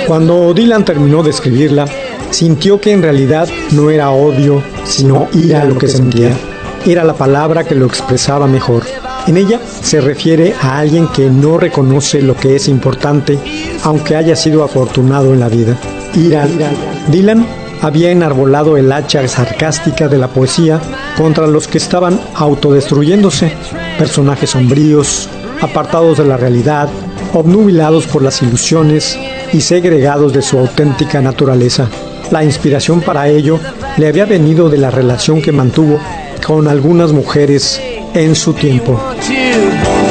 Cuando Dylan terminó de escribirla, sintió que en realidad no era odio, sino ira lo que sentía. Era la palabra que lo expresaba mejor. En ella se refiere a alguien que no reconoce lo que es importante, aunque haya sido afortunado en la vida. Ira. Dylan había enarbolado el hacha sarcástica de la poesía contra los que estaban autodestruyéndose, personajes sombríos, apartados de la realidad, obnubilados por las ilusiones y segregados de su auténtica naturaleza. La inspiración para ello le había venido de la relación que mantuvo con algunas mujeres en su tiempo.